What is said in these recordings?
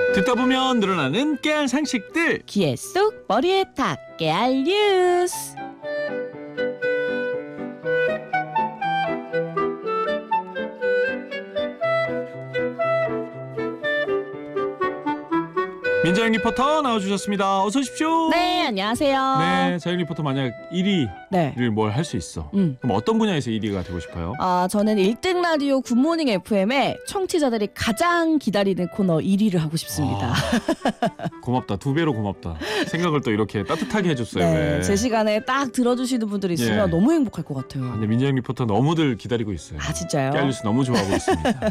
듣다 보면 늘어나는 깨알 상식들. 귀에 쏙 머리에 탁 깨알 뉴스. 민자영 리포터 나와주셨습니다. 어서 오십시오. 네, 안녕하세요. 네, 자영 리포터 만약 1위를 네. 뭘 할 수 있어. 그럼 어떤 분야에서 1위가 되고 싶어요? 저는 1등 라디오 굿모닝 FM에 청취자들이 가장 기다리는 코너 1위를 하고 싶습니다. 고맙다. 2배로 고맙다. 생각을 또 이렇게 따뜻하게 해줬어요. 네, 왜? 제 시간에 딱 들어주시는 분들이 있으면 예. 너무 행복할 것 같아요. 근데 민자영 리포터 너무들 기다리고 있어요. 아, 진짜요? 깨알뉴스 너무 좋아하고 있습니다.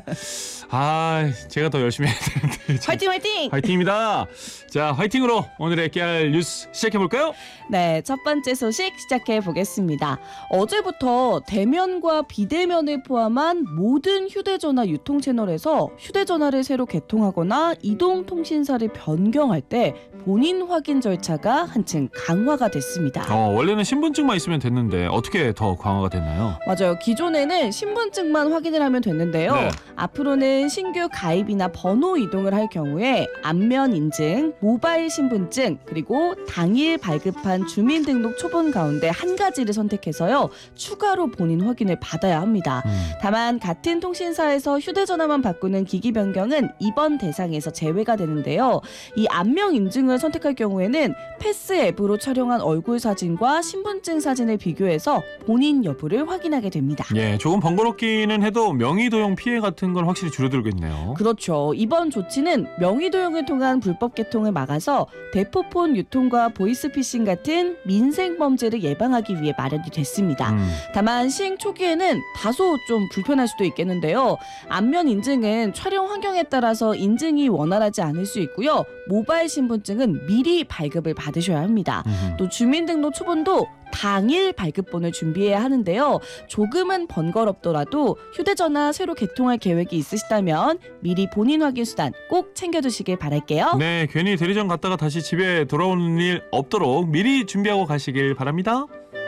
제가 더 열심히 해야 되는데. 화이팅 화이팅! 화이팅입니다. 자, 화이팅으로 오늘의 깨알 뉴스 시작해볼까요? 네, 첫 번째 소식 시작해 보겠습니다. 어제부터 대면과 비대면을 포함한 모든 휴대전화 유통 채널에서 휴대전화를 새로 개통하거나 이동통신사를 변경할 때 본인 확인 절차가 한층 강화가 됐습니다. 원래는 신분증만 있으면 됐는데 어떻게 더 강화가 됐나요? 맞아요. 기존에는 신분증만 확인을 하면 됐는데요. 네. 앞으로는 신규 가입이나 번호 이동을 할 경우에 안면 인증, 모바일 신분증, 그리고 당일 발급한 주민등록 초본 가운데 한 가지를 선택해서요. 추가로 본인 확인을 받아야 합니다. 다만 같은 통신사에서 휴대전화만 바꾸는 기기 변경은 이번 대상에서 제외가 되는데요. 이 안면 인증을 선택할 경우에는 패스 앱으로 촬영한 얼굴 사진과 신분증 사진을 비교해서 본인 여부를 확인하게 됩니다. 예, 조금 번거롭기는 해도 명의도용 피해 같은 건 확실히 줄어들고 있네요. 그렇죠. 이번 조치는 명의도용을 통한 불법 개통을 막아서 대포폰 유통과 보이스피싱 같은 민생범죄를 예방하기 위해 마련이 됐습니다. 다만 시행 초기에는 다소 좀 불편할 수도 있겠는데요. 안면 인증은 촬영 환경에 따라서 인증이 원활하지 않을 수 있고요. 모바일 신분증은 미리 발급을 받으셔야 합니다. 또 주민등록 초본도 당일 발급본을 준비해야 하는데요. 조금은 번거롭더라도 휴대전화 새로 개통할 계획이 있으시다면 미리 본인 확인 수단 꼭 챙겨두시길 바랄게요. 네, 괜히 대리점 갔다가 다시 집에 돌아오는 일 없도록 미리 준비하고 가시길 바랍니다.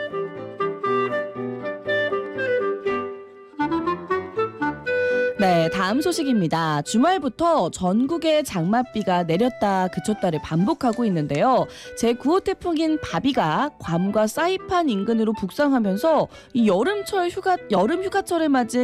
네, 다음 소식입니다. 주말부터 전국에 장맛비가 내렸다 그쳤다를 반복하고 있는데요. 제9호 태풍인 바비가 괌과 사이판 인근으로 북상하면서 이 여름 휴가철을 맞은